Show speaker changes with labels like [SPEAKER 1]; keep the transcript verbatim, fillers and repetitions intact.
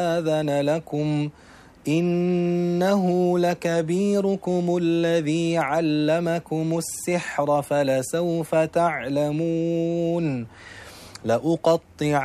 [SPEAKER 1] آذن لكم إنه لكبيركم الذي علمكم السحر فلسوف تعلمون لأقطع